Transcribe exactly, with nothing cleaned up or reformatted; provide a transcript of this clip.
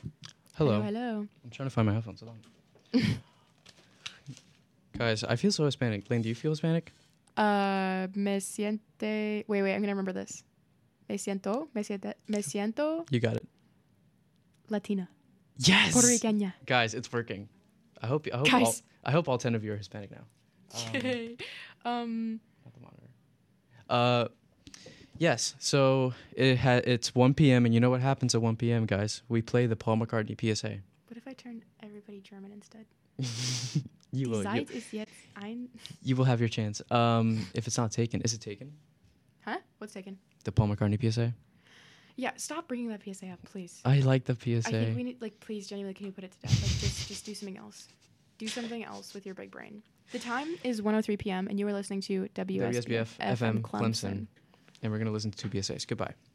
Hello. Hello. hello. I'm trying to find my headphones. Hold on. Guys, I feel so Hispanic. Blaine, do you feel Hispanic? Uh, me siente. Wait, wait. I'm gonna remember this. Me siento. Me siente. Me siento. You got it. Latina. Yes. Puerto Rican. Guys, it's working. I hope. I hope. Guys. All, I hope all ten of you are Hispanic now. Um, um. not the monitor. Uh, yes. So it ha- It's one p.m. and you know what happens at one p.m. guys? We play the Paul McCartney P S A. What if I turn everybody German instead? you Die will. Zeit You, ist jetzt ein. you will have your chance. Um, if it's not taken, is it taken? Huh? What's taken? The Paul McCartney P S A. Yeah. Stop bringing that P S A up, please. I like the P S A. I think we need, like, please, genuinely, can you put it to death? Like, just, just do something else. Do something else with your big brain. The time is one oh three p.m. and you are listening to W S B F, W S B F F M Clemson. Clemson. And we're going to listen to two P S As. Goodbye.